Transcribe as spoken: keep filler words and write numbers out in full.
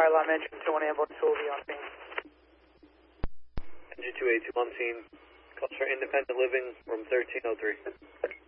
fire alarm engine two one ambulance will be on scene. Engine two eighty-two on scene. Calls for independent living, room thirteen oh three.